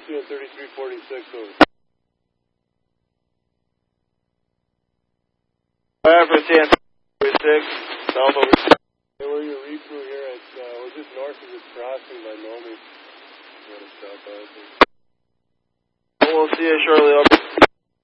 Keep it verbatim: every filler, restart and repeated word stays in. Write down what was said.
see you on thirty-three forty-six over. Alright, C N forty-six, south over. Hey, we're your recrew here at, uh, we're just north of this crossing by Nomi. You want to stop by, I think. We'll see you shortly over.